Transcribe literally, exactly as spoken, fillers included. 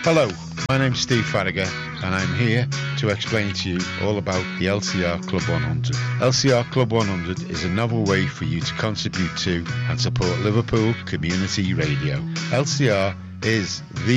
Hello, my name's Steve Farragher and I'm here to explain to you all about the L C R Club one hundred. L C R Club one hundred is a novel way for you to contribute to and support Liverpool Community Radio. L C R is the